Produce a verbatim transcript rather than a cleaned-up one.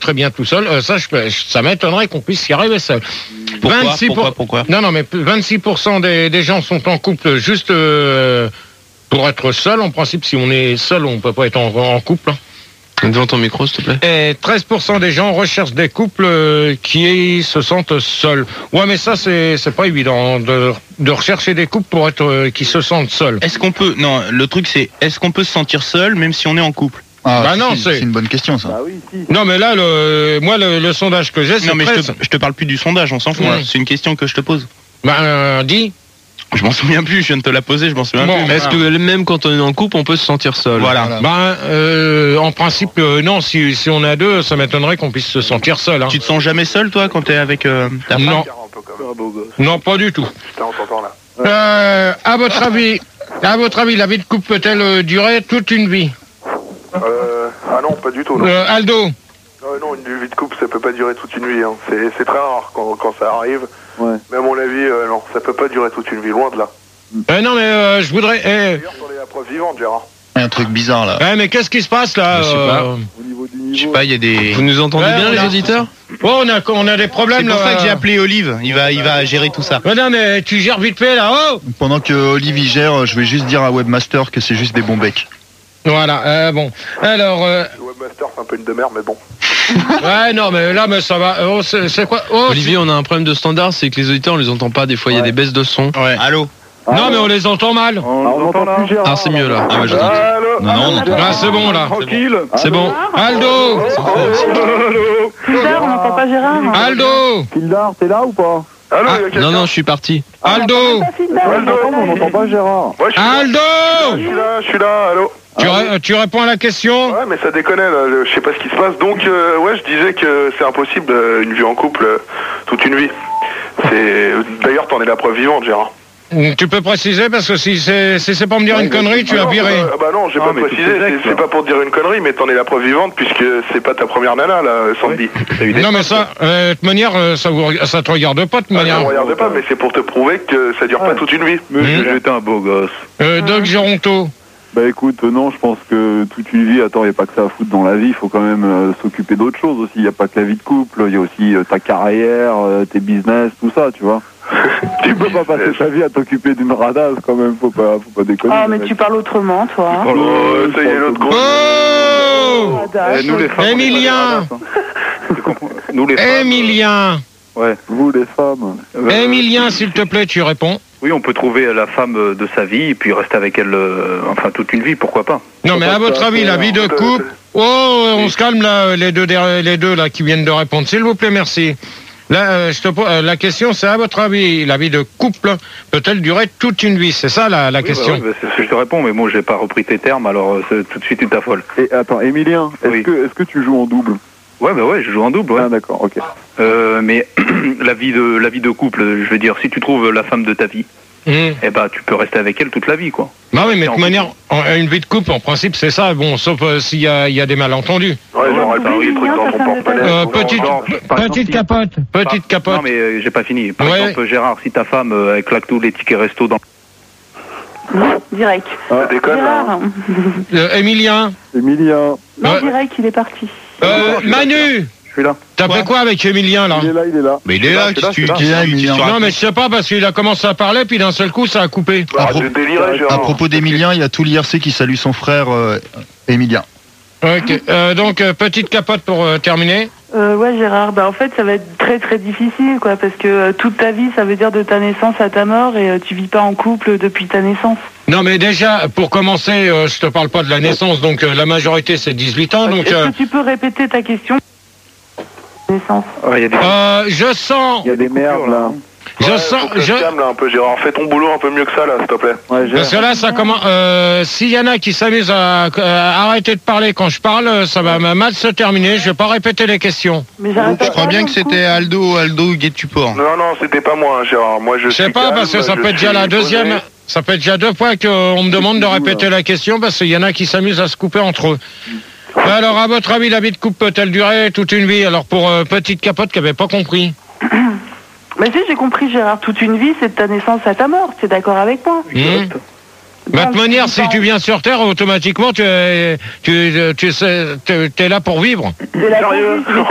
très bien tout seul. Euh, ça, je, ça m'étonnerait qu'on puisse y arriver seul. Pourquoi, vingt-six pour... pourquoi, pourquoi Non, non, mais vingt-six pour cent des, des gens sont en couple juste euh, pour être seul. En principe, si on est seul, on peut pas être en, en couple. Hein. Devant ton micro, s'il te plaît. Et treize pour cent des gens recherchent des couples euh, qui se sentent seuls. Ouais, mais ça, c'est, c'est pas évident de, de rechercher des couples pour être euh, qui se sentent seuls. Est-ce qu'on peut... Non, le truc, c'est... Est-ce qu'on peut se sentir seul, même si on est en couple? Ah, Bah si, non, si, c'est- c'est une bonne question, ça. Bah oui, si. Non, mais là, le, moi, le, le sondage que j'ai, c'est Non, mais je treize. te, je te parle plus du sondage, on s'en fout. Ouais. hein. C'est une question que je te pose. Ben, euh, dis. Je m'en souviens plus, je viens de te la poser, je m'en souviens Bon, plus. est-ce que même quand on est en couple, on peut se sentir seul? Voilà. Voilà. Ben, euh, en principe, euh, non. Si, si on a deux, ça m'étonnerait qu'on puisse se sentir seul. Hein. Tu te sens jamais seul, toi, quand t'es avec euh, ta femme? Non, Un peu comme un beau gosse. non, pas du tout. Putain, on t'entend là. Euh, à votre avis, à votre avis, la vie de couple peut-elle euh, durer toute une vie? Euh, ah non, pas du tout. Non. Euh, Aldo. Euh, non, une vie de couple, ça peut pas durer toute une vie. Hein. C'est, c'est très rare quand, quand ça arrive. Ouais. Mais à mon avis, euh, non, ça peut pas durer toute une vie, loin de là. Euh, non, mais euh, je voudrais. Eh, D'ailleurs, t'en es la preuve vivante, Gérard. Il y a un truc bizarre, là. eh, mais qu'est-ce qui se passe là? Je sais euh, pas. Au niveau du niveau. Je sais pas, il y a des... Vous nous entendez Ouais, bien, on les a- auditeurs? Oh, on a, on a des C'est problèmes pour là. ça que j'ai appelé Olive, il va, il va gérer tout ça. Mais non, mais tu gères vite fait là. Oh. Pendant que Olivier gère, je vais juste dire à Webmaster que c'est juste des bons becs. Voilà. Euh, bon. Alors. Euh, Le webmaster, c'est un peu une demeure, mais bon. ouais, non, mais là, mais ça va. Oh, c'est, c'est quoi? Oh, Olivier, on a un problème de standard, c'est que les auditeurs, on les entend pas. Des fois, il y a Ouais. des baisses de son. Ouais. Allô? c'est- non, mais on les entend mal. Ah, on entend plus Gérard. Ah, c'est mieux là. Ah, ouais, j'entends. Allô. Non, non, on entend. Ah, c'est bon là. Tranquille. C'est bon. Aldo. Allô. Kildar, on n'entend pas Gérard. Aldo. Kildar, t'es là ou pas? Allô, Ah, il y a quelqu'un? Non, non, je suis parti. Aldo. Pas Kildar, Ouais, on n'entend on n'entend pas pas Gérard. Ouais, je suis là. Aldo. Je suis là, je suis là, allô. Tu, ré- tu réponds à la question? Ouais, mais ça déconnait, là. Je sais pas ce qui se passe. Donc, euh, ouais, je disais que c'est impossible, euh, une vie en couple, euh, toute une vie. C'est... D'ailleurs, t'en es la preuve vivante, Gérard. Tu peux préciser parce que si c'est si c'est pas me dire une connerie, tu Ah as non, viré. Ah bah non, j'ai Ah, pas mais précisé, tout est c'est, exact, c'est ça. pas pour te dire une connerie, mais t'en es la preuve vivante puisque c'est pas ta première nana, là, Sandy. T'as eu des Non mais femmes, ça, euh, de toute manière, euh, ça vous, ça te regarde pas de toute Ah, manière. ça me regarde pas, mais c'est pour te prouver que ça dure pas toute une vie. Monsieur, Mmh. j'étais un beau gosse. Euh, Doc Géronto. Bah écoute, euh, non, je pense que toute une vie, attends, il n'y a pas que ça à foutre dans la vie, il faut quand même euh, s'occuper d'autres choses aussi. Il n'y a pas que la vie de couple, il y a aussi euh, ta carrière, euh, tes business, tout ça, tu vois. Tu peux pas passer ta vie à t'occuper d'une radasse quand même, faut pas, faut pas déconner. Ah, mais tu parles autrement, toi. Oh, Oh, ça y est, l'autre gros. Oh Ah, Eh, nous les femmes, on est pas des Emilien. radasses, hein. Tu comprends Nous les femmes. Emilien. euh, Ouais. Vous les femmes. Euh, Emilien, s'il te plaît, tu réponds. Oui, on peut trouver la femme de sa vie et puis rester avec elle, euh, enfin toute une vie, pourquoi pas. Non mais à votre avis, la vie de couple. Oh, on se calme là, les deux, derrière- les deux là qui viennent de répondre. S'il vous plaît, merci. Là, euh, je te pose, euh, la question, c'est à votre avis, la vie de couple peut-elle durer toute une vie? C'est ça la, la Oui, question. bah oui, bah, c'est ce que je te réponds, mais moi j'ai pas repris tes termes, alors euh, c'est tout de suite tu t'affoles. Et attends, Emilien, est-ce Oui. que, est-ce que tu joues en double? Ouais, bah ouais, je joue en double, ouais. Ah d'accord, ok. Euh, mais la vie de la vie de couple, je veux dire, si tu trouves la femme de ta vie, Mmh. eh ben tu peux rester avec elle toute la vie, quoi. Bah oui, mais de En toute manière, en- une vie de couple, en principe, c'est ça. Bon, sauf euh, s'il y a, il y a des malentendus. Ouais, genre, attends, oui, le truc dans ton porte-monnaie. Euh, Non, petite, non, par petite exemple, capote, petite Par- capote. Non, mais euh, j'ai pas fini. Par Ouais. exemple, Gérard, si ta femme euh, elle claque tous les tickets resto dans. Direct. Ça déconne, là. Gérard. Euh, Emilien, Emilien, Non, Ouais. direct, il est parti. euh, Manu, Je suis là. t'as fait quoi avec Emilien là? il est là, il est là. Mais il est là, Je suis là, qu'est-ce que je tu suis là. qu'est-ce que tu- Emilien. tu Non mais je sais pas parce qu'il a commencé à parler puis d'un seul coup ça a coupé. Ah, pro- j'ai déliré, À Gérard. propos d'Emilien, il y a tout l'I R C qui salue son frère euh, Emilien. Ok. Euh, donc euh, petite capote pour euh, terminer. Euh, ouais, Gérard, bah en fait, ça va être très très difficile, quoi, parce que euh, toute ta vie, ça veut dire de ta naissance à ta mort, et euh, tu vis pas en couple depuis ta naissance. Non mais déjà pour commencer, euh, je te parle pas de la naissance, donc euh, la majorité c'est dix-huit ans, donc Est-ce euh, que tu peux répéter ta question? Naissance. Ouais, il y a des. euh, je sens, Il y a des merdes là. je Ouais, sens, faut que je. je calme là un peu, Gérard. Fais ton boulot un peu mieux que ça, là, s'il te plaît. Ouais, Parce que là, ça commence. Euh, S'il y en a qui s'amusent à, à arrêter de parler quand je parle, ça va mal se terminer. Je vais pas répéter les questions. Mais j'arrête pas Je crois de bien parler que en c'était Aldo, Aldo Guet-Tuport. Non, non, c'était pas moi, hein, Gérard. Moi, je Je sais suis pas calme, parce que ça je peut être déjà suis la deuxième. posé. Ça peut être déjà deux fois qu'on me demande de répéter la question parce qu'il y en a qui s'amusent à se couper entre eux. Alors, à votre avis, la vie de couple peut-elle durer toute une vie? Alors, pour euh, petite capote qui avait pas compris. Mais si, j'ai compris, Gérard, toute une vie, c'est de ta naissance à ta mort. Tu es d'accord avec moi? Mmh. Bah, de toute manière, si tu viens sur Terre, automatiquement, tu es, tu, tu sais, t'es- t'es là pour vivre. T'es là pour Sérieux vivre, mais